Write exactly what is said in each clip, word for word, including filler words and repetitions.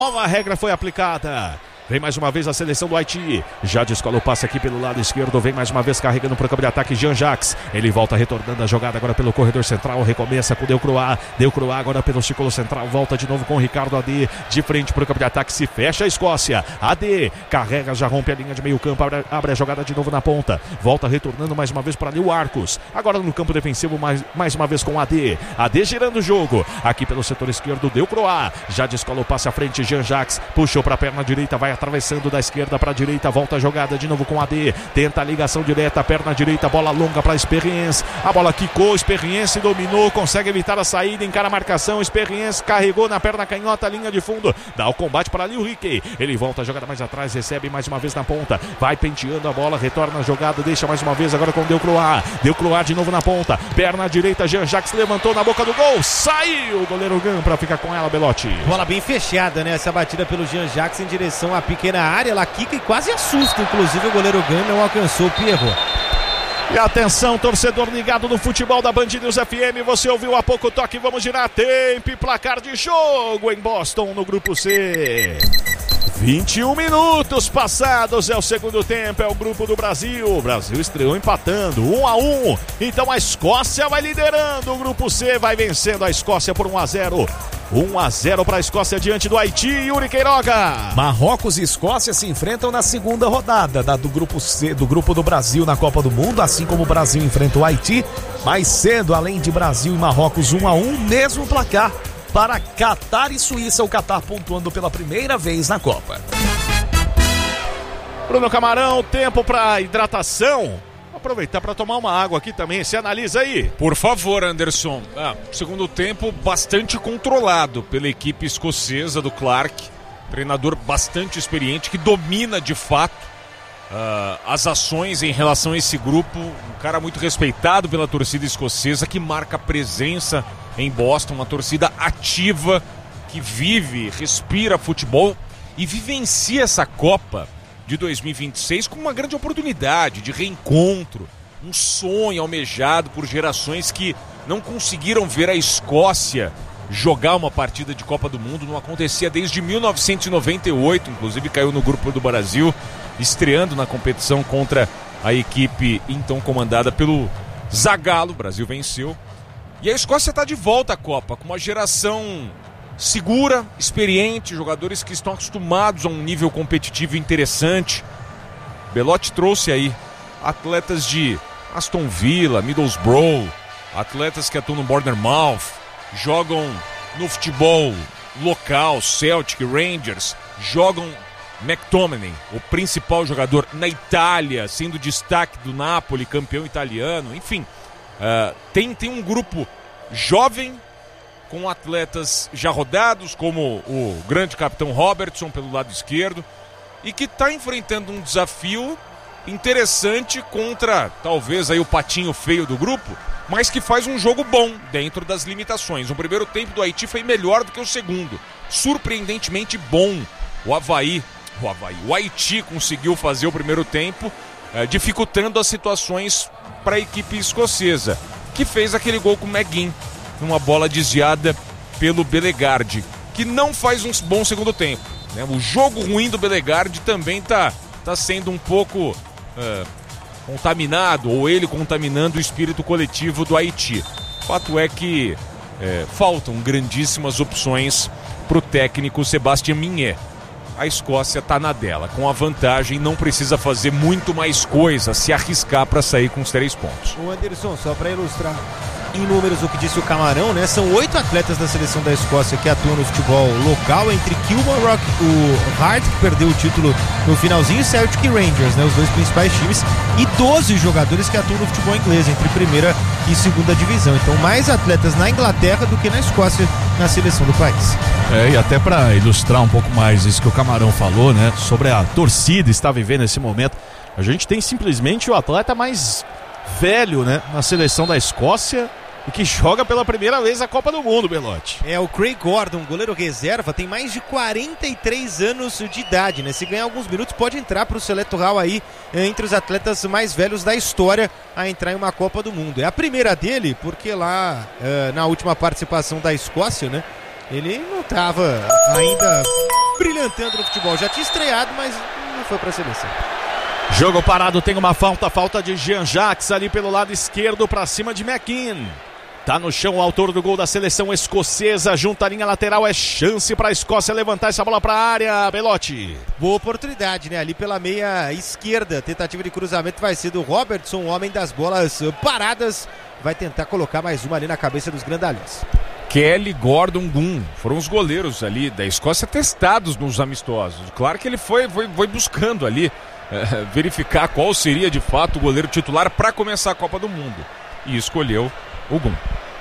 Nova regra foi aplicada. Vem mais uma vez a seleção do Haiti. Já descola o passe aqui pelo lado esquerdo. Vem mais uma vez carregando para o campo de ataque Jean-Jacques. Ele volta retornando a jogada agora pelo corredor central. Recomeça com Delcroix. Delcroix agora pelo círculo central. Volta de novo com o Ricardo A D. De frente para o campo de ataque. Se fecha a Escócia. A D carrega, já rompe a linha de meio campo. Abre, abre a jogada de novo na ponta. Volta retornando mais uma vez para ali o Arcos. Agora no campo defensivo mais, mais uma vez com A D. A D girando o jogo. Aqui pelo setor esquerdo Delcroix. Já descola o passe à frente Jean-Jacques. Puxou para a perna direita. Vai atravessando da esquerda para a direita, volta a jogada de novo com a D, tenta a ligação direta, perna direita, bola longa para Experience, a bola quicou, Experience dominou, consegue evitar a saída, encara a marcação, Experience carregou na perna canhota, linha de fundo, dá o combate para ali o Riquet, ele volta a jogada mais atrás, recebe mais uma vez na ponta, vai penteando a bola, retorna a jogada, deixa mais uma vez agora com Delcroix, Delcroix de novo na ponta, perna direita, Jean-Jacques levantou na boca do gol, saiu o goleiro Gan para ficar com ela, Belotti. Bola bem fechada, né? Essa batida pelo Jean-Jacques em direção à pequena área, ela quica e quase assusta, inclusive o goleiro Gan não alcançou o Pierrot. E atenção, torcedor ligado no futebol da Band News F M, você ouviu há pouco toque, vamos girar tempo e placar de jogo em Boston no grupo C. vinte e um minutos passados, é o segundo tempo, é o grupo do Brasil. O Brasil estreou empatando, um a um. Então a Escócia vai liderando o grupo C, vai vencendo a Escócia por um a zero. um a zero para a Escócia diante do Haiti, Yuri Queiroga. Marrocos e Escócia se enfrentam na segunda rodada da, do grupo C, do grupo do Brasil na Copa do Mundo, assim como o Brasil enfrenta o Haiti. Mais cedo, além de Brasil e Marrocos, um a um, mesmo placar para Catar e Suíça, o Catar pontuando pela primeira vez na Copa. Bruno Camarão, tempo para hidratação. Aproveitar para tomar uma água aqui também, se analisa aí. Por favor, Anderson. Ah, segundo tempo bastante controlado pela equipe escocesa do Clark, treinador bastante experiente que domina de fato uh, as ações em relação a esse grupo, um cara muito respeitado pela torcida escocesa que marca presença em Boston, uma torcida ativa que vive, respira futebol e vivencia essa Copa de dois mil e vinte e seis como uma grande oportunidade de reencontro, um sonho almejado por gerações que não conseguiram ver a Escócia jogar uma partida de Copa do Mundo, não acontecia desde mil novecentos e noventa e oito, inclusive caiu no grupo do Brasil, estreando na competição contra a equipe então comandada pelo Zagallo. O Brasil venceu, e a Escócia está de volta à Copa, com uma geração segura, experiente, jogadores que estão acostumados a um nível competitivo interessante. Belotti trouxe aí atletas de Aston Villa, Middlesbrough, atletas que atuam no Bournemouth, jogam no futebol local, Celtic, Rangers, jogam McTominay, o principal jogador na Itália, sendo destaque do Napoli, campeão italiano, enfim, uh, tem, tem um grupo jovem, com atletas já rodados, como o grande capitão Robertson pelo lado esquerdo, e que está enfrentando um desafio interessante contra, talvez, aí o patinho feio do grupo, mas que faz um jogo bom dentro das limitações. O primeiro tempo do Haiti foi melhor do que o segundo, surpreendentemente bom. O Havaí, o Havaí, o Haiti conseguiu fazer o primeiro tempo, eh, dificultando as situações para a equipe escocesa, que fez aquele gol com o McGinn, uma bola desviada pelo Belegarde, que não faz um bom segundo tempo, né? O jogo ruim do Belegarde também está tá sendo um pouco uh, contaminado, ou ele contaminando o espírito coletivo do Haiti. O fato é que é, faltam grandíssimas opções para o técnico Sébastien Mignet. A Escócia está na dela, com a vantagem, não precisa fazer muito mais coisa, se arriscar para sair com os três pontos. O Anderson, só para ilustrar em números o que disse o Camarão, né? São oito atletas da seleção da Escócia que atuam no futebol local, entre Kilmarnock, o Heart, que perdeu o título no finalzinho, e Celtic e Rangers, né? Os dois principais times, e doze jogadores que atuam no futebol inglês, entre primeira e segunda divisão. Então, mais atletas na Inglaterra do que na Escócia, na seleção do país. É, e até para ilustrar um pouco mais isso que o Camarão falou, né? Sobre a torcida estar vivendo esse momento, a gente tem simplesmente o atleta mais velho, né? Na seleção da Escócia, e que joga pela primeira vez a Copa do Mundo, Belotti. É, o Craig Gordon, goleiro reserva, tem mais de quarenta e três anos de idade, né? Se ganhar alguns minutos pode entrar para o Seleto Hall aí, entre os atletas mais velhos da história a entrar em uma Copa do Mundo. É a primeira dele, porque lá uh, na última participação da Escócia, né? Ele não estava ainda brilhantando no futebol. Já tinha estreado, mas não foi pra seleção. Jogo parado, tem uma falta, falta de Jean-Jacques ali pelo lado esquerdo pra cima de McKean. Tá no chão o autor do gol da seleção escocesa, junta a linha lateral, é chance para a Escócia levantar essa bola para a área, Belotti. Boa oportunidade, né? Ali pela meia esquerda, tentativa de cruzamento vai ser do Robertson, homem das bolas paradas, vai tentar colocar mais uma ali na cabeça dos grandalhões. Kelly, Gordon, Gunn, foram os goleiros ali da Escócia testados nos amistosos. Claro que ele foi, foi, foi buscando ali é, verificar qual seria de fato o goleiro titular para começar a Copa do Mundo. E escolheu o Gunn.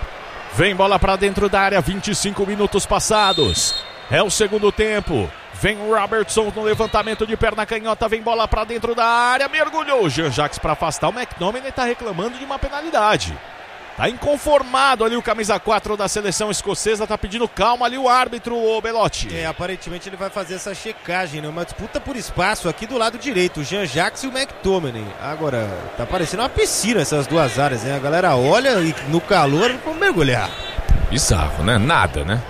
Vem bola pra dentro da área, vinte e cinco minutos passados. É o segundo tempo. Vem o Robertson no levantamento de perna canhota, vem bola pra dentro da área, mergulhou. Jean-Jacques pra afastar, o McTominay tá reclamando de uma penalidade. Tá inconformado ali o camisa quatro da seleção escocesa, tá pedindo calma ali o árbitro, o Belotti. É, aparentemente ele vai fazer essa checagem, né? Uma disputa por espaço aqui do lado direito, o Jean-Jacques e o McTominay. Agora, tá parecendo uma piscina essas duas áreas, né? A galera olha e no calor vão mergulhar. Bizarro, né? Nada, né?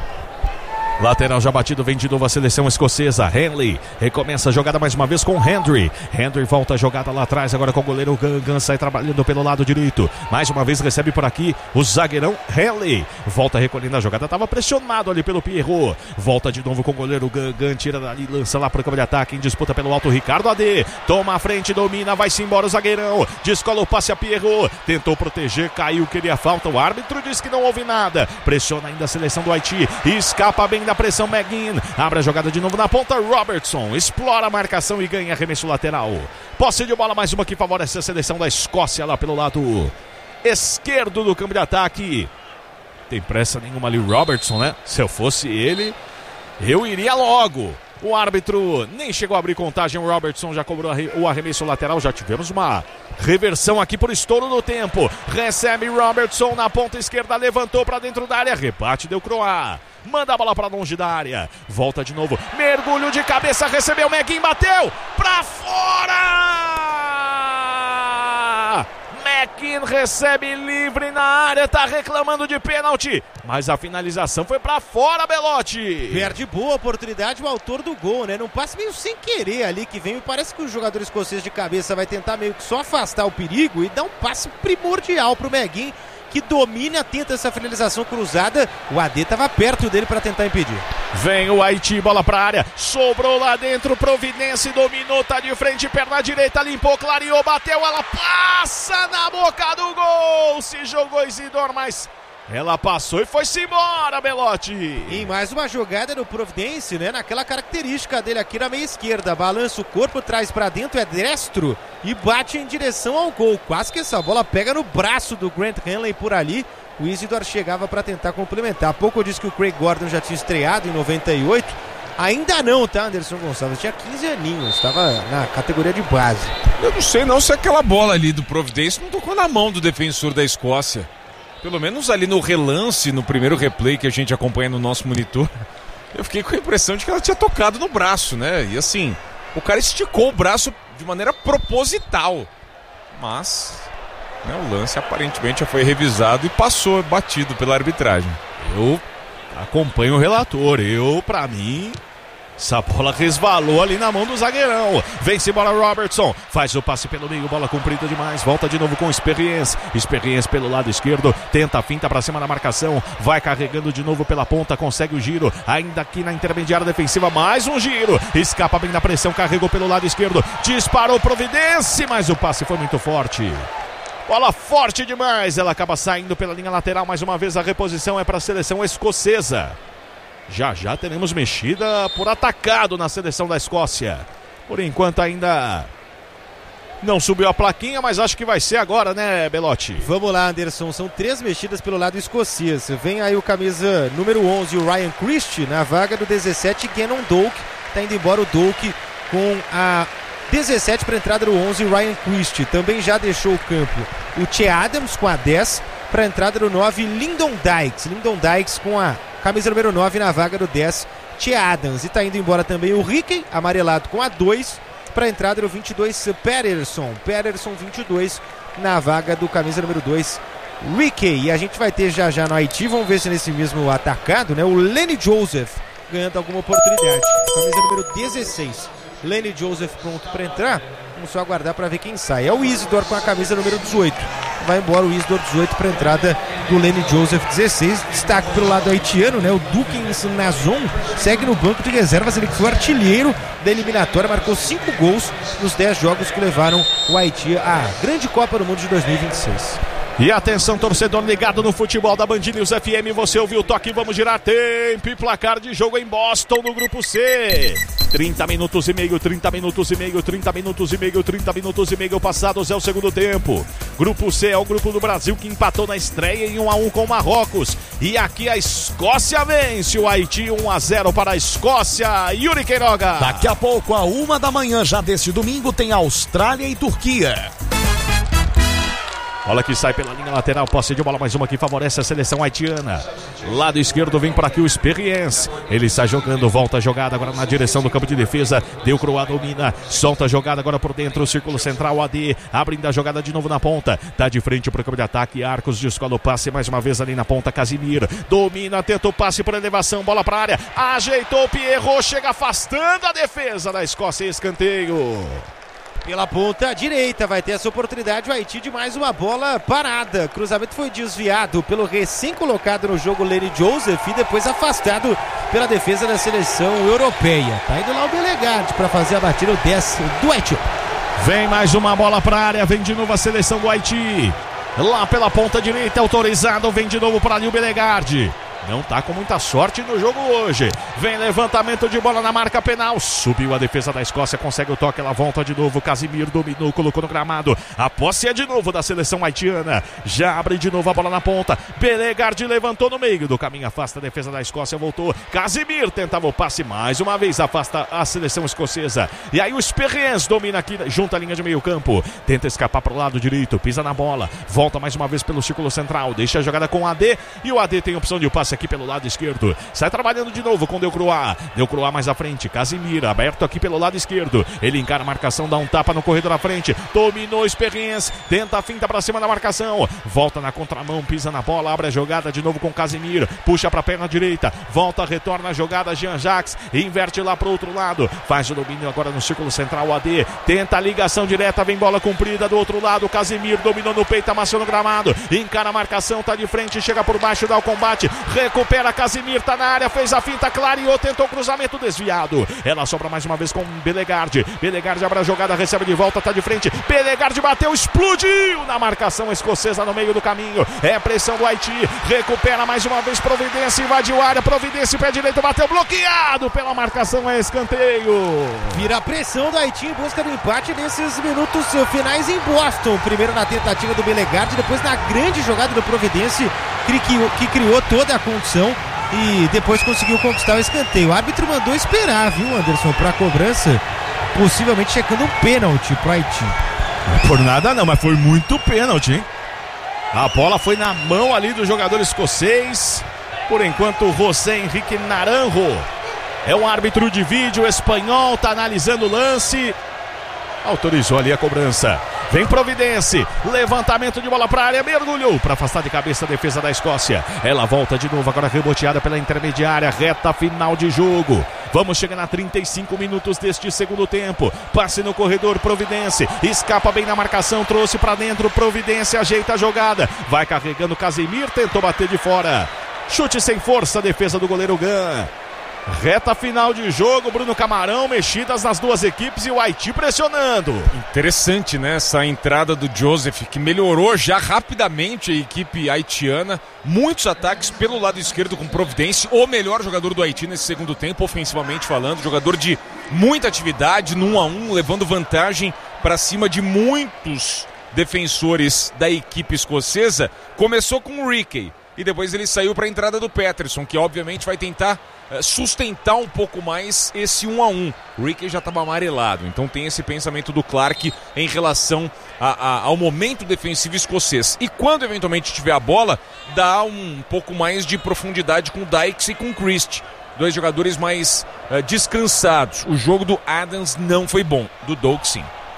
Lateral já batido, vem de novo a seleção escocesa. Henley recomeça a jogada mais uma vez com Hendry. Hendry volta a jogada lá atrás, agora com o goleiro Gangan, sai trabalhando pelo lado direito. Mais uma vez recebe por aqui o zagueirão Henley. Volta recolhendo a jogada, estava pressionado ali pelo Pierrot. Volta de novo com o goleiro Gangan, tira dali, lança lá para o campo de ataque, em disputa pelo alto Ricardo A D. Toma a frente, domina, vai-se embora o zagueirão. Descola o passe a Pierrot. Tentou proteger, caiu, queria falta. O árbitro diz que não houve nada. Pressiona ainda a seleção do Haiti. Escapa bem da pressão McGinn, abre a jogada de novo na ponta, Robertson explora a marcação e ganha arremesso lateral. Posse de bola, mais uma que favorece a seleção da Escócia lá pelo lado esquerdo do campo de ataque. Tem pressa nenhuma ali o Robertson, né? Se eu fosse ele, eu iria logo. O árbitro nem chegou a abrir contagem, o Robertson já cobrou o arremesso lateral, já tivemos uma reversão aqui por estouro do tempo. Recebe Robertson na ponta esquerda, levantou para dentro da área, rebate deu Croá. Manda a bola para longe da área, volta de novo, mergulho de cabeça, recebeu, McGinn bateu para fora! McGinn recebe livre na área, tá reclamando de pênalti, mas a finalização foi pra fora, Belotti. Perde boa oportunidade o autor do gol, né? Não passa meio sem querer ali que vem, me parece que o jogador escocês de cabeça vai tentar meio que só afastar o perigo e dar um passe primordial pro McGinn, que domina, tenta essa finalização cruzada. O A D estava perto dele para tentar impedir. Vem o Haiti, bola para a área, sobrou lá dentro, Providência dominou, tá de frente, perna direita, limpou, clareou, bateu, ela passa na boca do gol, se jogou Isidoro, mas ela passou e foi-se embora, Belotti. E mais uma jogada no Providence, né? Naquela característica dele aqui na meia esquerda. Balança o corpo, traz pra dentro, é destro e bate em direção ao gol. Quase que essa bola pega no braço do Grant Henley por ali. O Isidoro chegava para tentar complementar. Há pouco eu disse que o Craig Gordon já tinha estreado em noventa e oito. Ainda não, tá, Anderson Gonçalves? Tinha quinze aninhos, estava na categoria de base. Eu não sei não se aquela bola ali do Providence não tocou na mão do defensor da Escócia. Pelo menos ali no relance, no primeiro replay que a gente acompanha no nosso monitor, eu fiquei com a impressão de que ela tinha tocado no braço, né? E assim, o cara esticou o braço de maneira proposital. Mas, né, o lance aparentemente já foi revisado e passou batido pela arbitragem. Eu acompanho o relator, eu, pra mim, essa bola resvalou ali na mão do zagueirão. Vence bola Robertson, faz o passe pelo meio, bola comprida demais, volta de novo com Experience. Experience pelo lado esquerdo, tenta a finta pra cima da marcação, vai carregando de novo pela ponta, consegue o giro, ainda aqui na intermediária defensiva, mais um giro, escapa bem da pressão, carregou pelo lado esquerdo, disparou Providence, mas o passe foi muito forte. Bola forte demais, ela acaba saindo pela linha lateral, mais uma vez a reposição é para a seleção escocesa. Já já teremos mexida por atacado na seleção da Escócia. Por enquanto ainda não subiu a plaquinha, mas acho que vai ser agora, né, Belotti? Vamos lá, Anderson, são três mexidas pelo lado escocês. Vem aí o camisa número onze, o Ryan Christie, na vaga do dezessete, Gannon Doak. Tá indo embora o Doak com a dezessete para a entrada do onze, Ryan Christie. Também já deixou o campo o Che Adams com a dez, para a entrada do nove, Lyndon Dykes. Lyndon Dykes com a camisa número nove na vaga do dez, Che Adams. E está indo embora também o Rickey, amarelado com a dois, para a entrada do vinte e dois, Patterson. Patterson vinte e dois na vaga do camisa número dois, Rickey. E a gente vai ter já já no Haiti, vamos ver se nesse mesmo atacado, né, o Lenny Joseph ganhando alguma oportunidade. Camisa número dezesseis, Lenny Joseph pronto para entrar. Vamos só aguardar para ver quem sai. É o Isidor com a camisa número dezoito. Vai embora o Isidor dezoito para a entrada do Lenny Joseph dezesseis. Destaque pelo lado haitiano, né? O Dukins Nazon segue no banco de reservas. Ele que foi artilheiro da eliminatória, marcou cinco gols nos dez jogos que levaram o Haiti à grande Copa do Mundo de dois mil e vinte e seis. E atenção, torcedor ligado no futebol da Band News F M, você ouviu o toque, vamos girar tempo e placar de jogo em Boston no grupo C. trinta minutos e meio, trinta minutos e meio, trinta minutos e meio, trinta minutos e meio passados é o segundo tempo. Grupo C é o grupo do Brasil que empatou na estreia em um a um com o Marrocos. E aqui a Escócia vence o Haiti, um a zero para a Escócia. Yuri Queiroga. Daqui a pouco, a uma da manhã já deste domingo, tem Austrália e Turquia. Bola que sai pela linha lateral, posse de bola, mais uma que favorece a seleção haitiana. Lado esquerdo vem por aqui o Experience. Ele está jogando, volta a jogada agora na direção do campo de defesa. Deu Croá, domina, solta a jogada agora por dentro, o círculo central, A D, abrindo a jogada de novo na ponta. Tá de frente para o campo de ataque, Arcos descola o passe mais uma vez ali na ponta, Casimir. Domina, tenta o passe por elevação, bola para a área, ajeitou o Pierrot, chega afastando a defesa da Escócia, escanteio. Pela ponta direita vai ter essa oportunidade o Haiti de mais uma bola parada. Cruzamento foi desviado pelo recém-colocado no jogo Lenny Joseph e depois afastado pela defesa da seleção europeia. Tá indo lá o Belegard para fazer a batida, o dez do Haiti. Vem mais uma bola para a área, vem de novo a seleção do Haiti. Lá pela ponta direita, autorizado, vem de novo para ali o Belegard. Não tá com muita sorte no jogo hoje. Vem levantamento de bola na marca penal. Subiu a defesa da Escócia, consegue o toque, ela volta de novo. Casimir dominou, colocou no gramado. A posse é de novo da seleção haitiana. Já abre de novo a bola na ponta. Belegard levantou no meio do caminho, afasta a defesa da Escócia, voltou. Casimir tentava o passe, mais uma vez afasta a seleção escocesa. E aí o Experience domina aqui junto à linha de meio campo. Tenta escapar pro lado direito, pisa na bola. Volta mais uma vez pelo círculo central. Deixa a jogada com o A D. E o A D tem opção de passe aqui pelo lado esquerdo, sai trabalhando de novo com Del Croá, Del Croá mais à frente, Casimir, aberto aqui pelo lado esquerdo, ele encara a marcação, dá um tapa no corredor à frente, dominou Experience, tenta a finta pra cima da marcação, volta na contramão, pisa na bola, abre a jogada de novo com Casimir, puxa pra perna direita, volta, retorna a jogada, Jean-Jacques, inverte lá pro outro lado, faz o domínio agora no círculo central, o A D, tenta a ligação direta, vem bola comprida do outro lado, Casimir dominou no peito, amassou no gramado, encara a marcação, tá de frente, chega por baixo, dá o combate, recupera Casimir, tá na área, fez a finta, clareou, tentou o cruzamento desviado. Ela sobra mais uma vez com Belegard. Belegard abre a jogada, recebe de volta, tá de frente. Belegard bateu, explodiu na marcação escocesa no meio do caminho. É pressão do Haiti. Recupera mais uma vez Providência, invadiu a área. Providência, pé direito, bateu bloqueado pela marcação, é escanteio. Vira a pressão do Haiti em busca do empate nesses minutos finais em Boston. Primeiro na tentativa do Belegard, depois na grande jogada do Providência, que criou toda a condição e depois conseguiu conquistar o escanteio. O árbitro mandou esperar, viu, Anderson, para a cobrança, possivelmente checando um pênalti pro Haiti. Não é por nada não, mas foi muito pênalti, hein? A bola foi na mão ali do jogador escocês. Por enquanto, José Henrique Naranjo é um árbitro de vídeo espanhol, tá analisando o lance. Autorizou ali a cobrança. Vem Providência, levantamento de bola para a área, mergulhou para afastar de cabeça a defesa da Escócia. Ela volta de novo, agora reboteada pela intermediária, reta final de jogo. Vamos chegar a trinta e cinco minutos deste segundo tempo. Passe no corredor, Providência, escapa bem na marcação, trouxe para dentro, Providência ajeita a jogada. Vai carregando Casimir, tentou bater de fora. Chute sem força, defesa do goleiro Gan. Reta final de jogo, Bruno Camarão, mexidas nas duas equipes e o Haiti pressionando. Interessante, né, essa entrada do Joseph, que melhorou já rapidamente a equipe haitiana. Muitos ataques pelo lado esquerdo com Providência, o melhor jogador do Haiti nesse segundo tempo, ofensivamente falando. Jogador de muita atividade, no um a um, levando vantagem para cima de muitos defensores da equipe escocesa. Começou com o Rickey e depois ele saiu para a entrada do Peterson, que obviamente vai tentar sustentar um pouco mais esse um a um. O Rickey já estava amarelado, então tem esse pensamento do Clark em relação a, a, ao momento defensivo escocês. E quando eventualmente tiver a bola, dá um pouco mais de profundidade com o Dykes e com o Christie. Dois jogadores mais uh, descansados. O jogo do Adams não foi bom, do Doak sim.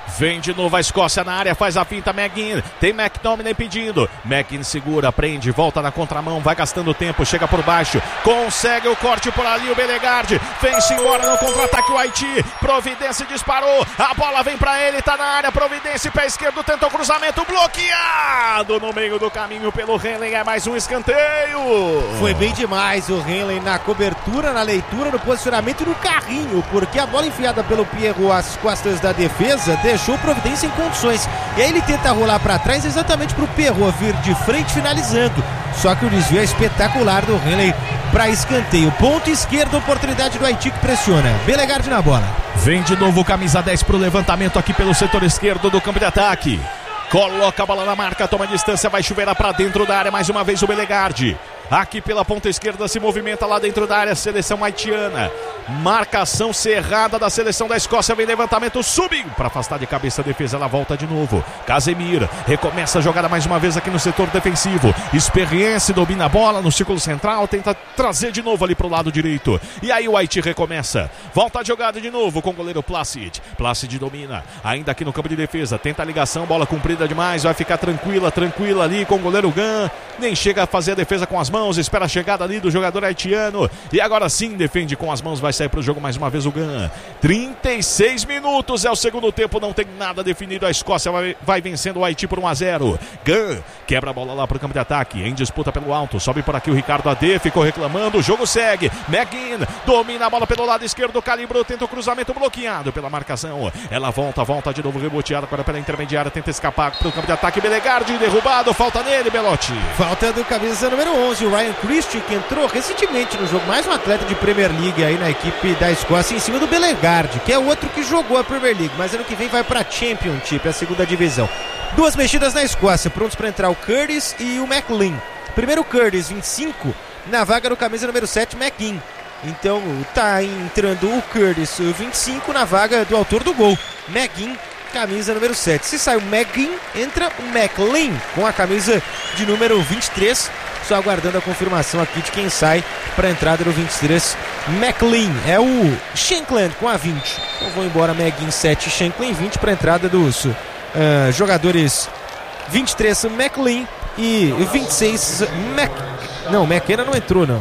Vem de novo a Escócia na área, faz a finta, McGinn, tem McTominay pedindo, McGinn segura, prende, volta na contramão, vai gastando tempo, chega por baixo, consegue o corte por ali, o Belegardi, vem-se embora no contra-ataque o Haiti, Providência disparou, a bola vem pra ele, tá na área, Providência, pé esquerdo, tentou cruzamento, bloqueado no meio do caminho pelo Henley, é mais um escanteio. Foi bem demais o Henley na cobertura, na leitura, no posicionamento e no carrinho, porque a bola enfiada pelo Pierrot às costas da defesa deixou o Providência em condições. E aí ele tenta rolar para trás exatamente para o Pierrot vir de frente finalizando. Só que o desvio é espetacular do Henley para escanteio. Ponto esquerdo, oportunidade do Haiti que pressiona. Belegardi na bola. Vem de novo o camisa dez para o levantamento aqui pelo setor esquerdo do campo de ataque. Coloca a bola na marca, toma distância, vai chover para dentro da área mais uma vez o Belegardi. Aqui pela ponta esquerda se movimenta lá dentro da área, seleção haitiana. Marcação cerrada da seleção da Escócia, vem levantamento, subiu para afastar de cabeça a defesa, ela volta de novo. Casemir recomeça a jogada mais uma vez aqui no setor defensivo. Experiência, domina a bola no círculo central, tenta trazer de novo ali pro lado direito. E aí o Haiti recomeça, volta a jogada de novo com o goleiro Placid. Placid domina, ainda aqui no campo de defesa, tenta a ligação, bola comprida demais, vai ficar tranquila, tranquila ali com o goleiro Gan. Nem chega a fazer a defesa com as mãos, espera a chegada ali do jogador haitiano. E agora sim defende com as mãos, vai sair para o jogo mais uma vez o Gan. trinta e seis minutos é o segundo tempo, não tem nada definido. A Escócia vai, vai vencendo o Haiti por um a zero. Gan quebra a bola lá para o campo de ataque, em disputa pelo alto, sobe por aqui o Ricardo Adê, ficou reclamando, o jogo segue. McGinn domina a bola pelo lado esquerdo, calibrou, tenta o cruzamento bloqueado pela marcação. Ela volta, volta de novo, reboteada agora pela intermediária, tenta escapar para o campo de ataque. Belegardi derrubado, falta nele, Belotti. Falta do camisa número onze, o Ryan Christie, que entrou recentemente no jogo, mais um atleta de Premier League aí na equipe da Escócia, em cima do Belegardi, que é outro que jogou a Premier League, mas ano que vem vai para a Championship, a segunda divisão. Duas mexidas na Escócia, prontos para entrar o Curtis e o McLean. Primeiro o Curtis, vinte e cinco, na vaga do camisa número sete, McGinn. Então tá entrando o Curtis, vinte e cinco, na vaga do autor do gol, McGinn, camisa número sete. Se sai o McGinn, entra o McLean com a camisa de número vinte e três. Só aguardando a confirmação aqui de quem sai para a entrada do vinte e três. McLean é o Shankland com a vinte. Então vão embora McGinn sete e Shankland vinte para a entrada dos uh, jogadores vinte e três McLean e vinte e seis Mac... Não, McKenna não entrou não.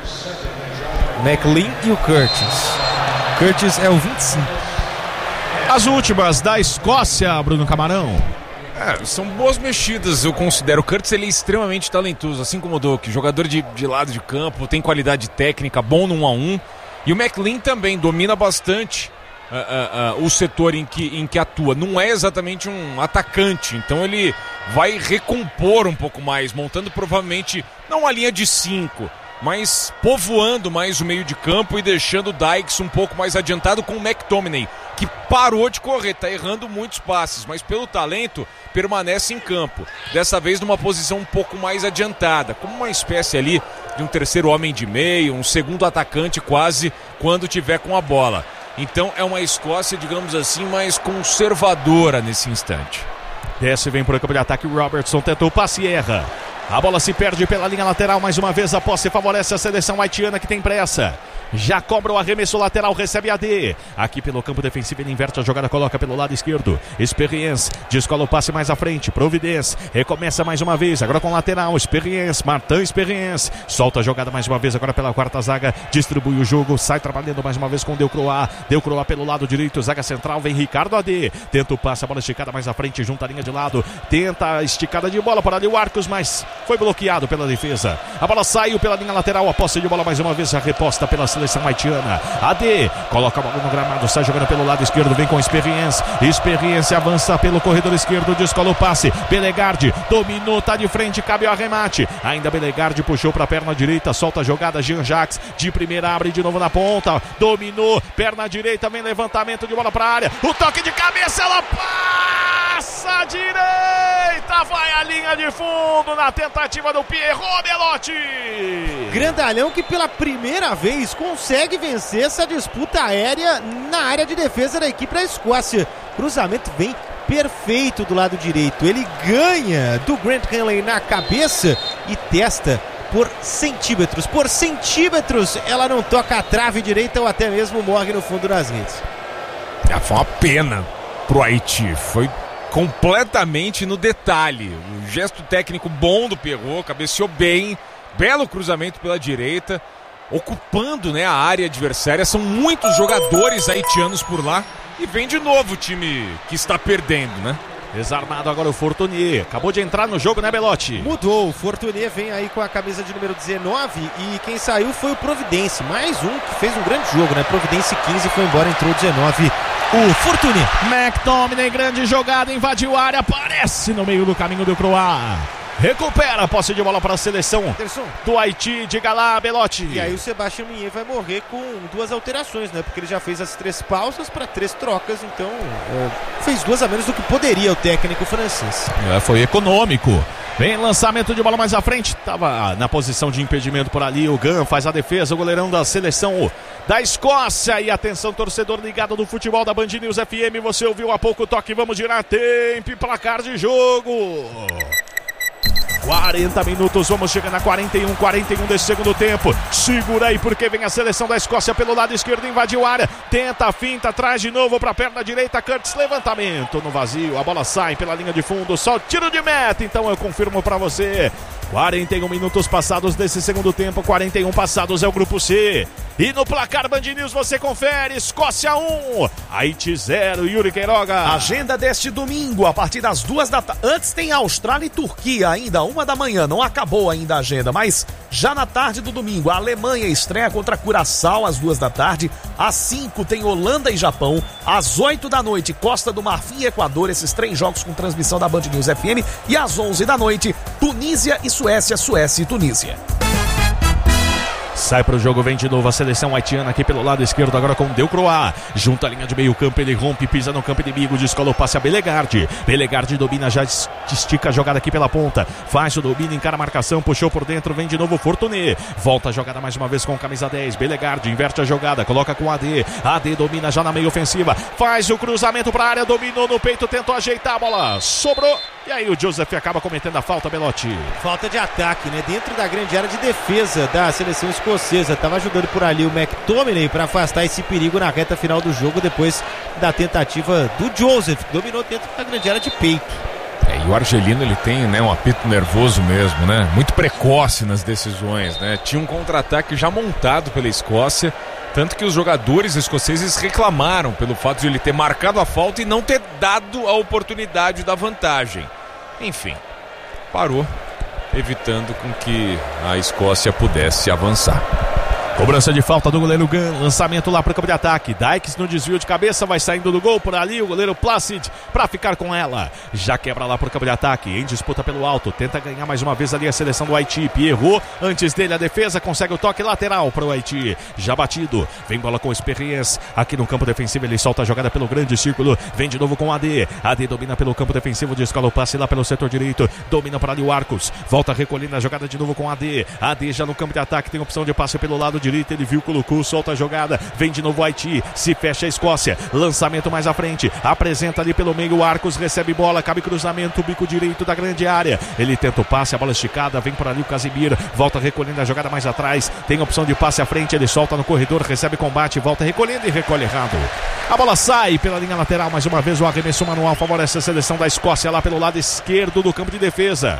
McLean e o Curtis. Curtis é o vinte e cinco. As últimas da Escócia, Bruno Camarão. É, são boas mexidas, eu considero. O Curtis, ele é extremamente talentoso, assim como o Doak, jogador de, de lado de campo, tem qualidade técnica, bom no um a um. E o McLean também domina bastante uh, uh, uh, o setor em que, em que atua. Não é exatamente um atacante, então ele vai recompor um pouco mais, montando provavelmente não uma linha de cinco, mas povoando mais o meio de campo e deixando o Dykes um pouco mais adiantado com o McTominay, que parou de correr, tá errando muitos passes, mas pelo talento permanece em campo, dessa vez numa posição um pouco mais adiantada, como uma espécie ali de um terceiro homem de meio, um segundo atacante quase quando tiver com a bola. Então é uma Escócia, digamos assim, mais conservadora nesse instante. Desce, vem para o campo de ataque, Robertson tentou o passe e erra. A bola se perde pela linha lateral, mais uma vez a posse favorece a seleção haitiana que tem pressa. Já cobra o arremesso lateral, recebe a D. Aqui pelo campo defensivo ele inverte a jogada, coloca pelo lado esquerdo. Experience, descola o passe mais à frente. Providência, recomeça mais uma vez, agora com lateral. Experience, Martin Experience. Solta a jogada mais uma vez, agora pela quarta zaga. Distribui o jogo, sai trabalhando mais uma vez com Delcroix. Delcroix pelo lado direito, zaga central, vem Ricardo A D. Tenta o passe, a bola esticada mais à frente, junta a linha de lado. Tenta a esticada de bola por ali o Arcos, mas foi bloqueado pela defesa. A bola saiu pela linha lateral, a posse de bola mais uma vez, a reposta pela seleção haitiana. A D coloca a bola no gramado, sai jogando pelo lado esquerdo, vem com Experience. Experience avança pelo corredor esquerdo, descola o passe. Belegardi dominou, tá de frente, cabe o arremate. Ainda Belegardi puxou para a perna direita, solta a jogada. Jean-Jacques de primeira abre de novo na ponta, dominou, perna direita, vem levantamento de bola para a área. O toque de cabeça, ela passa direita, vai a linha de fundo na tentativa do Pierrot, Belotti. Grandalhão que pela primeira vez consegue vencer essa disputa aérea na área de defesa da equipe da Escócia. Cruzamento vem perfeito do lado direito. Ele ganha do Grant Henley na cabeça e testa por centímetros. Por centímetros ela não toca a trave direita ou até mesmo morre no fundo das redes. Ah, foi uma pena. pro Haiti. Foi completamente no detalhe. O gesto técnico bom do Perrault, cabeceou bem, belo cruzamento pela direita, ocupando, né, a área adversária. São muitos jogadores haitianos por lá e vem de novo o time que está perdendo, né? Desarmado agora o Fortuny. Acabou de entrar no jogo, né, Belotti? Mudou. O Fortuny vem aí com a camisa de número dezenove e quem saiu foi o Providence. Mais um que fez um grande jogo, né? Providence quinze foi embora, entrou dezenove. O Fortuny. McTominay, grande jogada, invadiu a área, aparece no meio do caminho do Croá. Recupera a posse de bola para a seleção Anderson do Haiti. Diga lá, Belotti. E aí o Sebastião Minher vai morrer com duas alterações, né? Porque ele já fez as três pausas para três trocas, então é, fez duas a menos do que poderia o técnico francês. É, foi econômico. Vem lançamento de bola mais à frente. Estava na posição de impedimento por ali. O Gun faz a defesa, o goleirão da seleção da Escócia. E atenção, torcedor ligado do futebol da Band News F M. Você ouviu há pouco o toque. Vamos girar tempo e placar de jogo. quarenta minutos, vamos chegando a quarenta e um, quarenta e um desse segundo tempo. Segura aí porque vem a seleção da Escócia pelo lado esquerdo, invadiu a área, tenta a finta, traz de novo para a perna direita, Curtis, levantamento no vazio, a bola sai pela linha de fundo, só tiro de meta, então eu confirmo para você. quarenta e um minutos passados desse segundo tempo, quarenta e um passados é o grupo C. E no placar Band News você confere, Escócia um, Haiti zero, Yuri Queiroga. Agenda deste domingo, a partir das duas da tarde. Antes tem Austrália e Turquia, ainda uma da manhã, não acabou ainda a agenda, mas já na tarde do domingo, a Alemanha estreia contra Curaçao às duas da tarde, às cinco tem Holanda e Japão, às oito da noite, Costa do Marfim e Equador, esses três jogos com transmissão da Band News F M, e às onze da noite, Tunísia e Suécia, Suécia e Tunísia. Sai pro jogo, vem de novo a seleção haitiana aqui pelo lado esquerdo, agora com Delcroix. Junta a linha de meio campo, ele rompe, pisa no campo inimigo, descola o passe a Belegarde. Belegarde domina, já estica a jogada aqui pela ponta. Faz o domínio, encara a marcação, puxou por dentro, vem de novo Fortuny. Volta a jogada mais uma vez com camisa dez. Belegarde inverte a jogada, coloca com A D. A D domina já na meia ofensiva. Faz o cruzamento pra área, dominou no peito, tentou ajeitar a bola. Sobrou. E aí o Joseph acaba cometendo a falta, Belotti. Falta de ataque, né? Dentro da grande área de defesa da seleção escocesa. Tava ajudando por ali o McTominay para afastar esse perigo na reta final do jogo, depois da tentativa do Joseph, que dominou dentro da grande área de peito. É, e o argelino, ele tem, né, um apito nervoso mesmo, né? Muito precoce nas decisões, né? Tinha um contra-ataque já montado pela Escócia, tanto que os jogadores escoceses reclamaram pelo fato de ele ter marcado a falta e não ter dado a oportunidade da vantagem. Enfim, parou, evitando com que a Escócia pudesse avançar. Cobrança de falta do goleiro Gun, lançamento lá para o campo de ataque. Dykes no desvio de cabeça, vai saindo do gol por ali o goleiro Placid para ficar com ela. Já quebra lá para o campo de ataque, em disputa pelo alto, tenta ganhar mais uma vez ali a seleção do Haiti. Pierrot, antes dele a defesa, consegue o toque lateral para o Haiti. Já batido, vem bola com Experience aqui no campo defensivo, ele solta a jogada pelo grande círculo, vem de novo com A D. A D domina pelo campo defensivo, descola o passe lá pelo setor direito, domina para ali o Arcos, volta recolhendo a jogada de novo com A D. A D já no campo de ataque, tem opção de passe pelo lado direito, ele viu, colocou, solta a jogada, vem de novo o Haiti, se fecha a Escócia, lançamento mais à frente, apresenta ali pelo meio o Arcos, recebe bola, cabe cruzamento, bico direito da grande área, ele tenta o passe, a bola esticada, vem por ali o Casimir, volta recolhendo a jogada mais atrás, tem opção de passe à frente, ele solta no corredor, recebe combate, volta recolhendo e recolhe errado. A bola sai pela linha lateral, mais uma vez o arremesso manual favorece a seleção da Escócia lá pelo lado esquerdo do campo de defesa.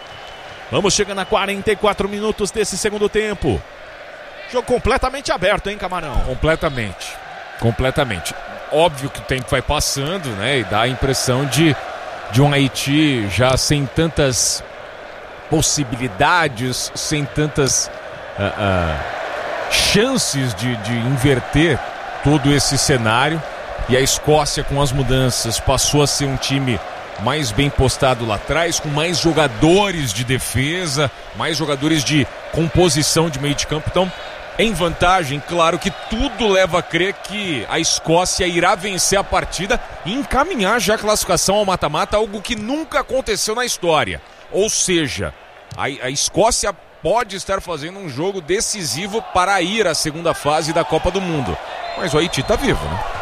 Vamos chegando a quarenta e quatro minutos desse segundo tempo. Jogo completamente aberto, hein, Camarão? Completamente, completamente. Óbvio que o tempo vai passando, né, e dá a impressão de, de um Haiti já sem tantas possibilidades, sem tantas uh, uh, chances de, de inverter todo esse cenário. E a Escócia, com as mudanças, passou a ser um time mais bem postado lá atrás, com mais jogadores de defesa, mais jogadores de composição de meio de campo. Então, em vantagem, claro que tudo leva a crer que a Escócia irá vencer a partida e encaminhar já a classificação ao mata-mata, algo que nunca aconteceu na história. Ou seja, a, a Escócia pode estar fazendo um jogo decisivo para ir à segunda fase da Copa do Mundo. Mas o Haiti está vivo, né?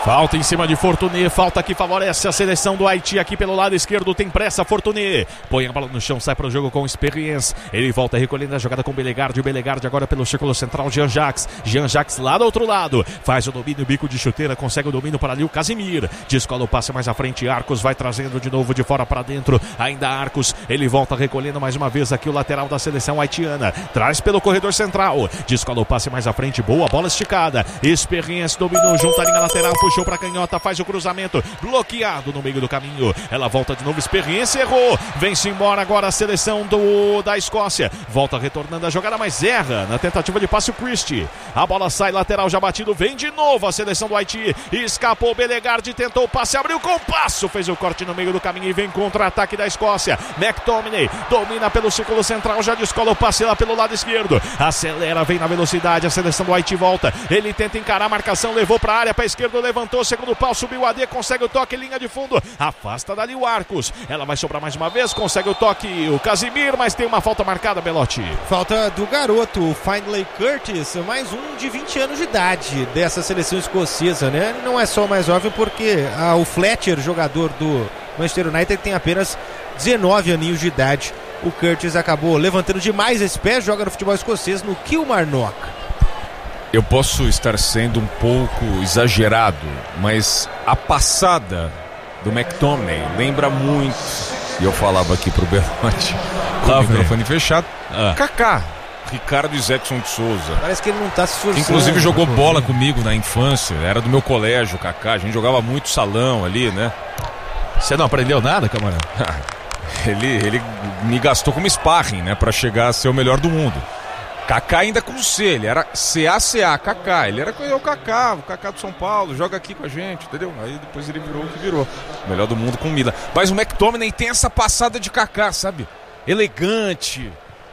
Falta em cima de Fortuné, falta que favorece a seleção do Haiti aqui pelo lado esquerdo, tem pressa Fortuné, põe a bola no chão, sai para o jogo com Experience, ele volta recolhendo a jogada com Belegardi, o Belegardi agora pelo círculo central, Jean-Jacques, Jean-Jacques lá do outro lado, faz o domínio, bico de chuteira, consegue o domínio para ali o Casimir, descola o passe mais à frente, Arcos vai trazendo de novo de fora para dentro, ainda Arcos, ele volta recolhendo mais uma vez aqui o lateral da seleção haitiana, traz pelo corredor central, descola o passe mais à frente, boa bola esticada, Experience dominou junto à linha lateral, puxou para canhota, faz o cruzamento, bloqueado no meio do caminho, ela volta de novo, Experiência, errou, vem-se embora agora a seleção do, da Escócia, volta retornando a jogada, mas erra na tentativa de passe o Christie, a bola sai lateral já batido, vem de novo a seleção do Haiti, escapou Belegardi, tentou o passe, abriu com passo, fez o corte no meio do caminho e vem contra-ataque da Escócia, McTominay domina pelo círculo central, já descola o passe lá pelo lado esquerdo, acelera, vem na velocidade, a seleção do Haiti volta, ele tenta encarar a marcação, levou para a área, para a esquerda, levantou, segundo pau, subiu o A D, consegue o toque, linha de fundo, afasta dali o Arcos, ela vai sobrar mais uma vez, consegue o toque, o Casimir, mas tem uma falta marcada, Belotti. Falta do garoto, o Finlay Curtis, mais um de vinte anos de idade dessa seleção escocesa, né? Não é só mais óbvio porque ah, o Fletcher, jogador do Manchester United, tem apenas dezenove aninhos de idade. O Curtis acabou levantando demais esse pé, joga no futebol escocês no Kilmarnock. Eu posso estar sendo um pouco exagerado, mas a passada do McTominay lembra muito, e eu falava aqui pro Belotti, com o microfone fechado, ah. Kaká, Ricardo Isaacson de Souza. Parece que ele não tá se esforçando. Inclusive jogou bola comigo na infância, era do meu colégio, Kaká, a gente jogava muito salão ali, né? Você não aprendeu nada, camarão? ele, ele me gastou como sparring, né, pra chegar a ser o melhor do mundo. Kaká ainda com C, ele era C A C A, Kaká, ele era o Kaká, o Kaká do São Paulo, joga aqui com a gente, entendeu? Aí depois ele virou o que virou, melhor do mundo com Milan. Mas o McTominay tem essa passada de Kaká, sabe? Elegante,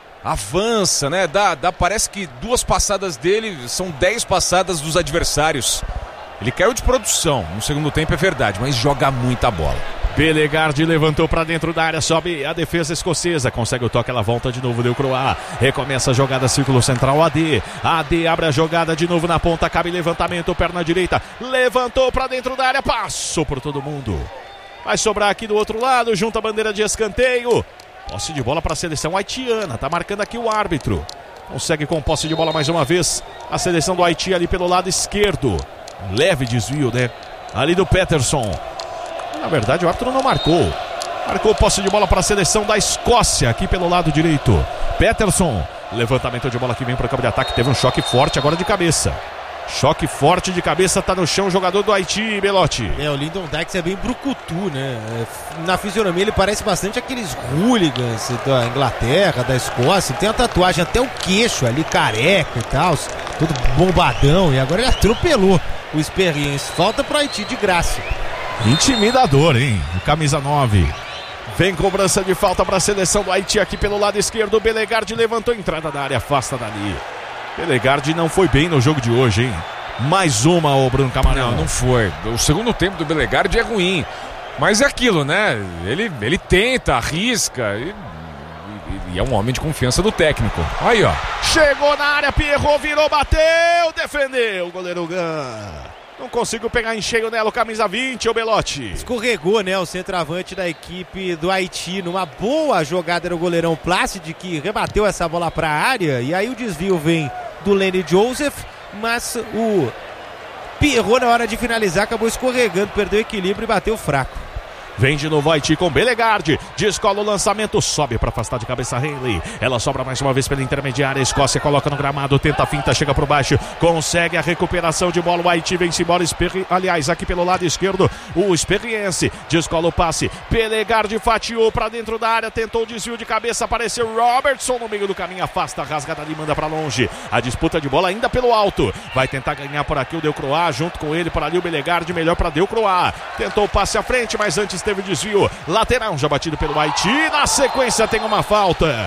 avança, né? Dá, dá, parece que duas passadas dele são dez passadas dos adversários. Ele caiu de produção, no segundo tempo é verdade, mas joga muita bola. Belegardi levantou para dentro da área, sobe a defesa escocesa, consegue o toque, ela volta de novo, deu Croá, recomeça a jogada, círculo central, A D, A D abre a jogada de novo na ponta, cabe levantamento, perna direita, levantou para dentro da área, passou por todo mundo, vai sobrar aqui do outro lado, junto a bandeira de escanteio, posse de bola para a seleção haitiana, tá marcando aqui o árbitro, consegue com posse de bola mais uma vez, a seleção do Haiti ali pelo lado esquerdo, leve desvio, né, ali do Peterson. Na verdade o árbitro não marcou. Marcou posse de bola para a seleção da Escócia aqui pelo lado direito. Peterson, levantamento de bola que vem para o campo de ataque. Teve um choque forte agora de cabeça. Choque forte de cabeça, tá no chão o jogador do Haiti, Belotti. É, o Lyndon Dykes é bem brucutu, né? Na fisionomia ele parece bastante aqueles hooligans da Inglaterra, da Escócia. Tem uma tatuagem até o queixo ali, careca e tal, todo bombadão. E agora ele atropelou o Experience. Falta pro Haiti de graça. Intimidador, hein? Camisa nove. Vem cobrança de falta para a seleção do Haiti aqui pelo lado esquerdo. Belegardi levantou a entrada da área, afasta dali. Belegardi não foi bem no jogo de hoje, hein? Mais uma, ô Bruno Camarão. Não, não foi. O segundo tempo do Belegardi é ruim. Mas é aquilo, né? Ele, ele tenta, arrisca. E, e, e é um homem de confiança do técnico. Aí, ó. Chegou na área, Pierrot, virou, bateu, defendeu o goleiro Gan. Não conseguiu pegar em cheio nela o camisa vinte, o Belotti. Escorregou, né, o centroavante da equipe do Haiti numa boa jogada do goleirão Plácide, que rebateu essa bola para a área. E aí o desvio vem do Lenny Joseph, mas o Pierrot na hora de finalizar acabou escorregando, perdeu o equilíbrio e bateu fraco. Vem de novo Haiti com Belegardi, descola o lançamento, sobe para afastar de cabeça Henley, ela sobra mais uma vez pela intermediária, a Escócia coloca no gramado, tenta a finta, chega por baixo, consegue a recuperação de bola, o Haiti vem-se embora, Experi... aliás, aqui pelo lado esquerdo, o Experience, descola o passe, Belegardi fatiou para dentro da área, tentou o desvio de cabeça, apareceu Robertson no meio do caminho, afasta, rasgada ali, manda para longe, a disputa de bola ainda pelo alto, vai tentar ganhar por aqui o Del Croá, junto com ele, para ali o Belegardi, melhor para Del Croá, tentou o passe à frente, mas antes teve desvio, lateral já batido pelo Haiti, na sequência tem uma falta,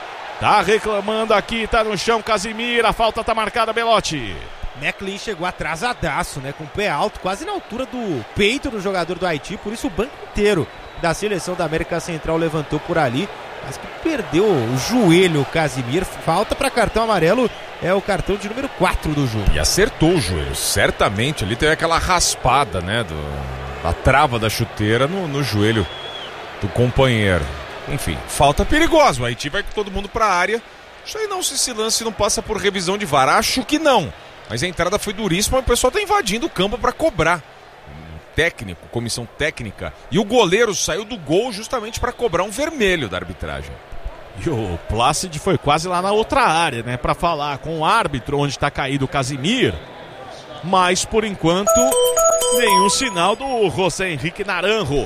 tá reclamando aqui, tá no chão Casimir, a falta tá marcada, Belotti. McLean chegou atrasadaço, né, com o pé alto, quase na altura do peito do jogador do Haiti, por isso o banco inteiro da seleção da América Central levantou por ali, Mas que perdeu o joelho, o Casimir. Falta para cartão amarelo, é o cartão de número quatro do jogo. E acertou o joelho, certamente. Ali teve aquela raspada, né, do, da trava da chuteira no, no joelho do companheiro. Enfim, falta perigosa. O Haiti vai com todo mundo para a área. Isso aí não, se esse lance não passa por revisão de V A R, acho que não. Mas a entrada foi duríssima, o pessoal está invadindo o campo para cobrar. Técnico, comissão técnica. E o goleiro saiu do gol justamente para cobrar um vermelho da arbitragem. E o Plácido foi quase lá na outra área, né? Para falar com o árbitro onde está caído o Casimir. Mas por enquanto, nenhum sinal do José Henrique Naranjo.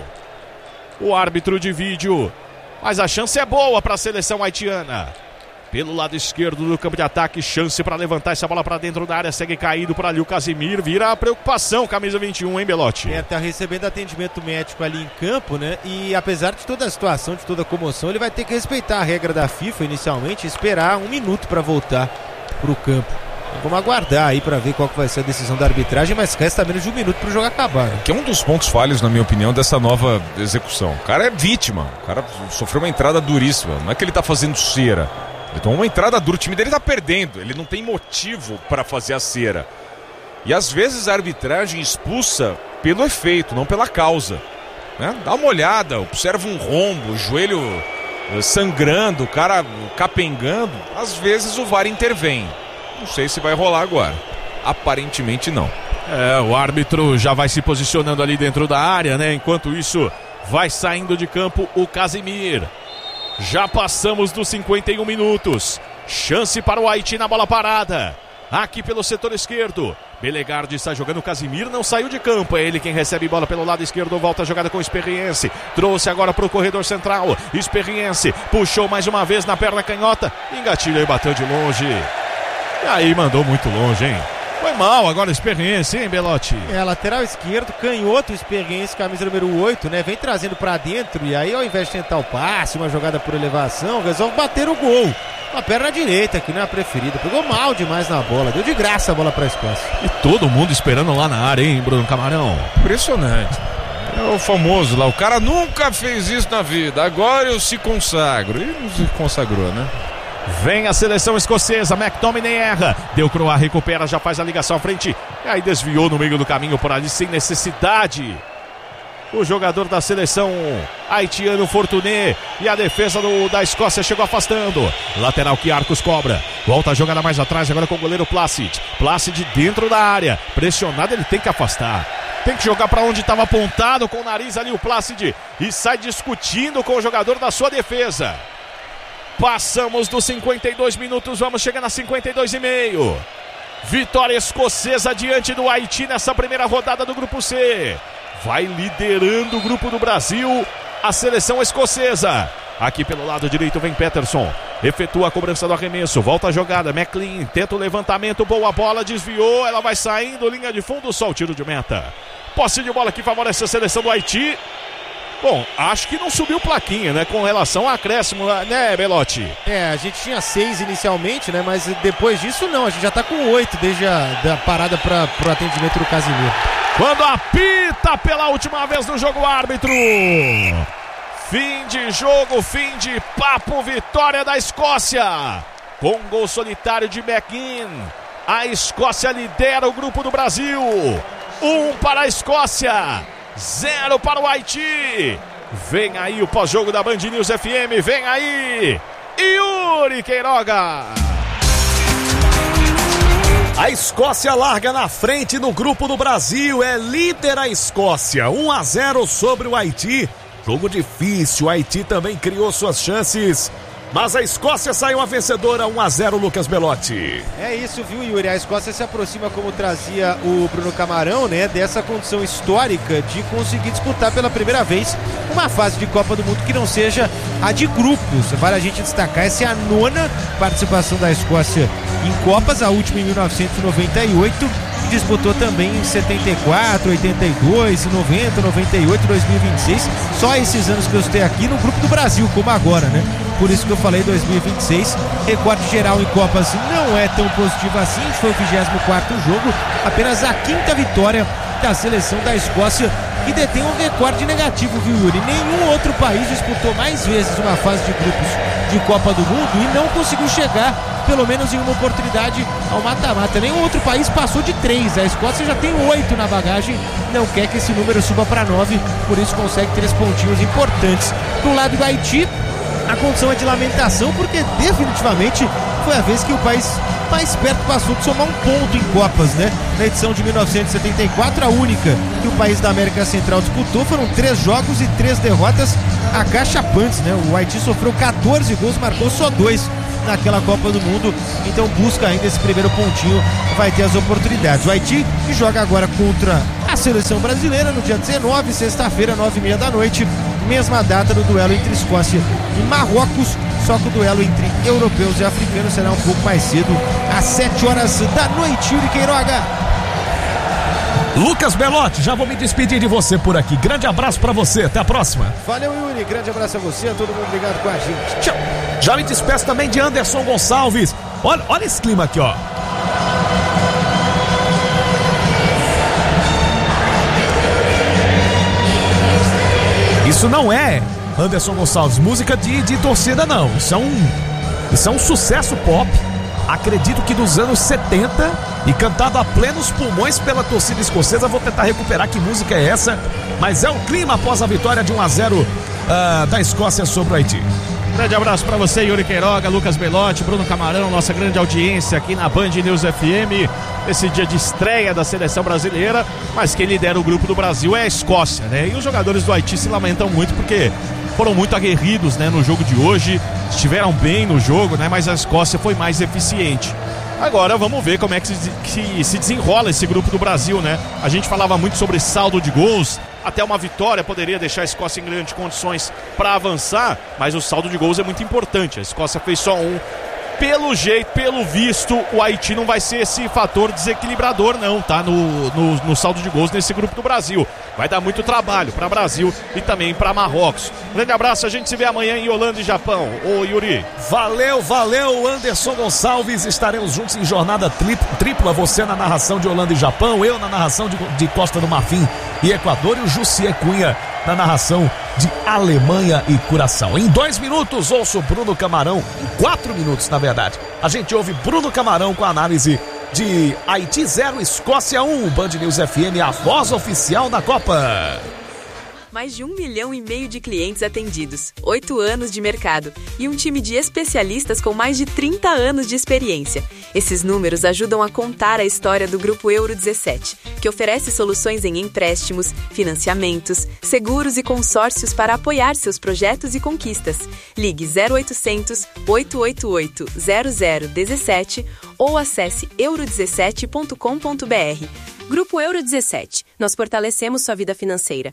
O árbitro de vídeo. Mas a chance é boa para a seleção haitiana. Pelo lado esquerdo do campo de ataque, chance para levantar essa bola para dentro da área, segue caído por ali o Casimir, vira a preocupação, camisa vinte e um, hein, Belotti? É, tá recebendo atendimento médico ali em campo, né, e apesar de toda a situação, de toda a comoção, ele vai ter que respeitar a regra da FIFA inicialmente, esperar um minuto para voltar pro campo. Então, vamos aguardar aí para ver qual que vai ser a decisão da arbitragem, mas resta menos de um minuto pro jogo acabar. Né? Que é um dos pontos falhos, na minha opinião, dessa nova execução. O cara é vítima, o cara sofreu uma entrada duríssima, não é que ele tá fazendo cera. Ele tomou uma entrada dura, o time dele tá perdendo, ele não tem motivo para fazer a cera. E às vezes a arbitragem expulsa pelo efeito, não pela causa. Né? Dá uma olhada, observa um rombo, o joelho sangrando, o cara capengando. Às vezes o V A R intervém. Não sei se vai rolar agora. Aparentemente não. É, o árbitro já vai se posicionando ali dentro da área, né? Enquanto isso, vai saindo de campo o Casimir. Já passamos dos cinquenta e um minutos. Chance para o Haiti na bola parada. Aqui pelo setor esquerdo. Belegardi está jogando, o Casimir não saiu de campo. É ele quem recebe bola pelo lado esquerdo. Volta a jogada com o Experience. Trouxe agora para o corredor central. Experience puxou mais uma vez na perna canhota. Engatilha e bateu de longe. E aí mandou muito longe, hein? Foi mal agora a Experiência, hein, Belotti? É, lateral esquerdo, canhoto, Experiência, camisa número oito, né? Vem trazendo pra dentro e aí ao invés de tentar o passe, uma jogada por elevação, resolve bater o gol. Uma perna direita, que não é a preferida. Pegou mal demais na bola, deu de graça a bola pra Escócia. E todo mundo esperando lá na área, hein, Bruno Camarão? Impressionante. É o famoso lá, o cara nunca fez isso na vida, agora eu se consagro. E não se consagrou, né? Vem a seleção escocesa, McTominay erra, Del Croix recupera, já faz a ligação à frente, e aí desviou no meio do caminho por ali, sem necessidade. O jogador da seleção haitiano, Fortuné, e a defesa do, da Escócia chegou afastando. Lateral que Arcos cobra, volta a jogada mais atrás, agora com o goleiro Plácido. Plácido dentro da área, pressionado, ele tem que afastar. Tem que jogar para onde estava apontado, com o nariz ali o Plácido, e sai discutindo com o jogador da sua defesa. Passamos dos cinquenta e dois minutos, vamos chegando a cinquenta e dois e meio. Vitória escocesa diante do Haiti nessa primeira rodada do Grupo C. Vai liderando o Grupo do Brasil, a seleção escocesa. Aqui pelo lado direito vem Peterson, efetua a cobrança do arremesso, volta a jogada, McLean tenta o levantamento, boa bola, desviou, ela vai saindo, linha de fundo, só o tiro de meta. Posse de bola que favorece a seleção do Haiti. Bom, acho que não subiu plaquinha, né, com relação ao acréscimo, né, Belotti? É, a gente tinha seis inicialmente, né, mas depois disso não, a gente já tá com oito desde a da parada para pro atendimento do Casimir. Quando apita pela última vez no jogo, árbitro. Fim de jogo, fim de papo, vitória da Escócia. Com gol solitário de McGinn, a Escócia lidera o Grupo do Brasil. Um para a Escócia, zero para o Haiti. Vem aí o pós-jogo da Band News F M, vem aí Yuri Queiroga. A Escócia larga na frente no Grupo do Brasil, é líder a Escócia, um a zero sobre o Haiti. Jogo difícil, o Haiti também criou suas chances, mas a Escócia saiu a vencedora, um a zero, Lucas Belotti. É isso, viu, Yuri? A Escócia se aproxima, como trazia o Bruno Camarão, né, dessa condição histórica de conseguir disputar pela primeira vez uma fase de Copa do Mundo que não seja a de grupos. Vale a gente destacar, essa é a nona participação da Escócia em Copas, a última em mil novecentos e noventa e oito, disputou também em setenta e quatro, oitenta e dois, noventa, noventa e oito, dois mil e vinte e seis, só esses anos que eu estou aqui no Grupo do Brasil, como agora, né? Por isso que eu falei dois mil e vinte e seis, recorde geral em Copas não é tão positivo assim, foi o vigésimo quarto jogo, apenas a quinta vitória da seleção da Escócia que detém um recorde negativo, viu, Yuri? Nenhum outro país disputou mais vezes uma fase de grupos de Copa do Mundo e não conseguiu chegar, pelo menos em uma oportunidade, ao mata-mata. Nenhum outro país passou de três. A Escócia já tem oito na bagagem, não quer que esse número suba para nove, por isso consegue três pontinhos importantes. Do lado do Haiti, a condição é de lamentação, porque definitivamente foi a vez que o país mais perto passou de somar um ponto em Copas, né? Na edição de mil novecentos e setenta e quatro, a única que o país da América Central disputou, foram três jogos e três derrotas acachapantes, né? O Haiti sofreu catorze gols, marcou só dois naquela Copa do Mundo, então busca ainda esse primeiro pontinho, vai ter as oportunidades. O Haiti que joga agora contra a seleção brasileira no dia dezenove, sexta-feira, nove e meia da noite, mesma data do duelo entre Escócia e Marrocos, só que o duelo entre europeus e africanos será um pouco mais cedo, às sete horas da noite. Yuri Queiroga. Lucas Belotti, já vou me despedir de você por aqui. Grande abraço pra você, até a próxima. Valeu, Yuri, grande abraço a você, a todo mundo ligado com a gente. Tchau. Já me despeço também de Anderson Gonçalves. Olha, olha esse clima aqui, ó. Isso não é, Anderson Gonçalves, música de, de torcida, não. Isso é um, isso é um sucesso pop, acredito que dos anos setenta, e cantado a plenos pulmões pela torcida escocesa. Vou tentar recuperar que música é essa, mas é o clima após a vitória de um a zero uh, da Escócia sobre o Haiti. Grande abraço pra você, Yuri Queiroga, Lucas Belotti, Bruno Camarão, nossa grande audiência aqui na Band News F M, esse dia de estreia da seleção brasileira, mas quem lidera o grupo do Brasil é a Escócia, né? E os jogadores do Haiti se lamentam muito porque foram muito aguerridos, né, no jogo de hoje, estiveram bem no jogo, né, mas a Escócia foi mais eficiente. Agora vamos ver como é que se, que se desenrola esse grupo do Brasil, né? A gente falava muito sobre saldo de gols, até uma vitória poderia deixar a Escócia em grandes condições para avançar, mas o saldo de gols é muito importante. A Escócia fez só um. Pelo jeito, pelo visto, o Haiti não vai ser esse fator desequilibrador não, tá? No, no, no saldo de gols nesse grupo do Brasil. Vai dar muito trabalho para Brasil e também para Marrocos. Grande abraço, a gente se vê amanhã em Holanda e Japão. Ô Yuri. Valeu, valeu, Anderson Gonçalves. Estaremos juntos em jornada tripla. Você na narração de Holanda e Japão, eu na narração de, de Costa do Marfim e Equador, e o Jussier Cunha na narração de Alemanha e Curaçao. Em dois minutos, ouço Bruno Camarão. Em quatro minutos, na verdade, a gente ouve Bruno Camarão com a análise de Haiti zero, Escócia um. Band News F M, a voz oficial da Copa. Mais de um milhão e meio de clientes atendidos, oito anos de mercado e um time de especialistas com mais de trinta anos de experiência. Esses números ajudam a contar a história do Grupo Euro dezessete, que oferece soluções em empréstimos, financiamentos, seguros e consórcios para apoiar seus projetos e conquistas. Ligue zero oitocentos, oito oito oito, zero zero um sete ou acesse euro dezessete ponto com ponto b r. Grupo Euro dezessete. Nós fortalecemos sua vida financeira.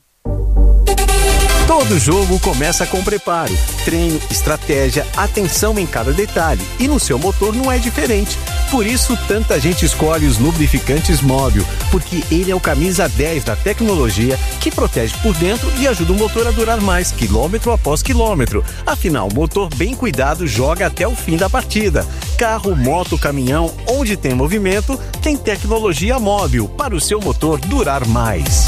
Todo jogo começa com preparo, treino, estratégia, atenção em cada detalhe, e no seu motor não é diferente. Por isso, tanta gente escolhe os lubrificantes Móbil, porque ele é o camisa dez da tecnologia que protege por dentro e ajuda o motor a durar mais, quilômetro após quilômetro. Afinal, o motor bem cuidado joga até o fim da partida. Carro, moto, caminhão, onde tem movimento, tem tecnologia Móbil para o seu motor durar mais.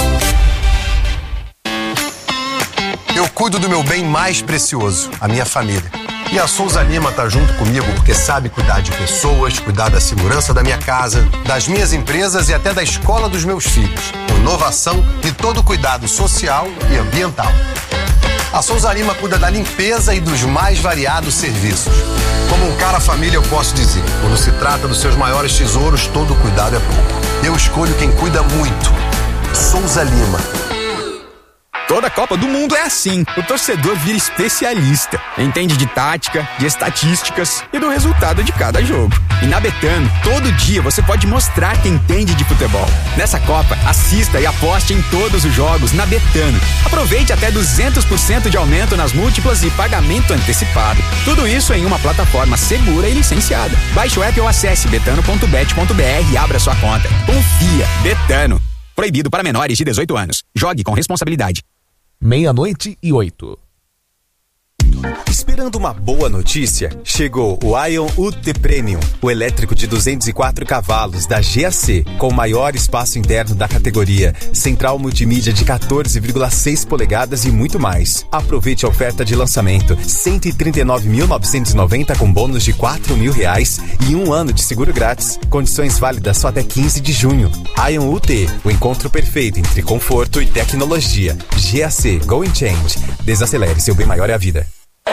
Eu cuido do meu bem mais precioso, a minha família. E a Souza Lima tá junto comigo porque sabe cuidar de pessoas, cuidar da segurança da minha casa, das minhas empresas e até da escola dos meus filhos. Com inovação e todo cuidado social e ambiental. A Souza Lima cuida da limpeza e dos mais variados serviços. Como um cara família, eu posso dizer, quando se trata dos seus maiores tesouros, todo cuidado é pouco. Eu escolho quem cuida muito. Souza Lima. Toda Copa do Mundo é assim. O torcedor vira especialista. Entende de tática, de estatísticas e do resultado de cada jogo. E na Betano, todo dia você pode mostrar que entende de futebol. Nessa Copa, assista e aposte em todos os jogos na Betano. Aproveite até duzentos por cento de aumento nas múltiplas e pagamento antecipado. Tudo isso em uma plataforma segura e licenciada. Baixe o app ou acesse betano ponto bet ponto b r e abra sua conta. Confia. Betano. Proibido para menores de dezoito anos. Jogue com responsabilidade. Meia-noite e oito. Esperando uma boa notícia? Chegou o Ion U T Premium, o elétrico de duzentos e quatro cavalos da G A C, com o maior espaço interno da categoria, central multimídia de quatorze vírgula seis polegadas e muito mais. Aproveite a oferta de lançamento, cento e trinta e nove mil novecentos e noventa com bônus de quatro mil reais e um ano de seguro grátis. Condições válidas só até quinze de junho. Ion U T, o encontro perfeito entre conforto e tecnologia. G A C, Go and Change. Desacelere, seu bem maior é a vida.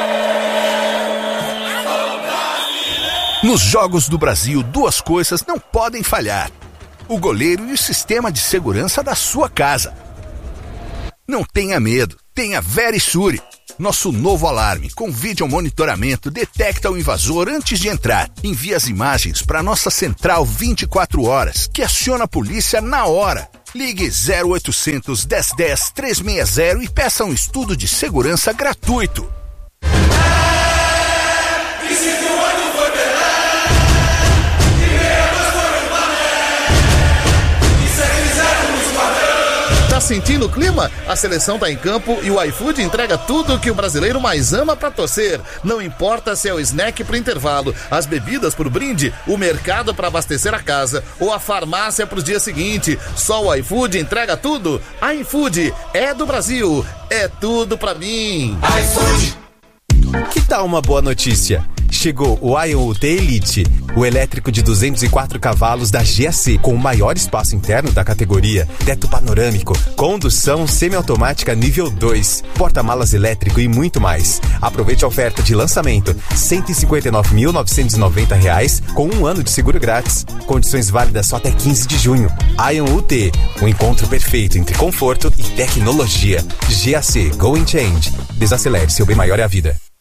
Nos Jogos do Brasil, duas coisas não podem falhar: o goleiro e o sistema de segurança da sua casa. Não tenha medo, tenha Verisure. Nosso novo alarme com vídeo monitoramento detecta o invasor antes de entrar. Envia as imagens para nossa central vinte e quatro horas, que aciona a polícia na hora. Ligue zero oitocentos, dez dez, trezentos e sessenta e peça um estudo de segurança gratuito. Tá sentindo o clima? A seleção tá em campo e o iFood entrega tudo que o brasileiro mais ama pra torcer. Não importa se é o snack pro intervalo, as bebidas pro brinde, o mercado pra abastecer a casa ou a farmácia pro dia seguinte. Só o iFood entrega tudo. iFood é do Brasil, é tudo pra mim. iFood. Que tal uma boa notícia? Chegou o Ion U T Elite, o elétrico de duzentos e quatro cavalos da G A C, com o maior espaço interno da categoria, teto panorâmico, condução semiautomática nível dois, porta-malas elétrico e muito mais. Aproveite a oferta de lançamento, cento e cinquenta e nove mil novecentos e noventa reais, com um ano de seguro grátis. Condições válidas só até quinze de junho. Ion U T, o encontro perfeito entre conforto e tecnologia. G A C, Go and Change. Desacelere, seu bem maior é a vida.